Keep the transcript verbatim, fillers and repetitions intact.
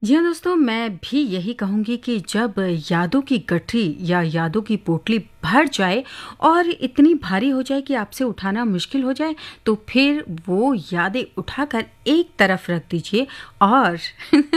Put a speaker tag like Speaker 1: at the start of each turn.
Speaker 1: जी हाँ दोस्तों, मैं भी यही कहूँगी कि जब यादों की गठरी या यादों की पोटली भर जाए और इतनी भारी हो जाए कि आपसे उठाना मुश्किल हो जाए, तो फिर वो यादें उठाकर एक तरफ रख दीजिए और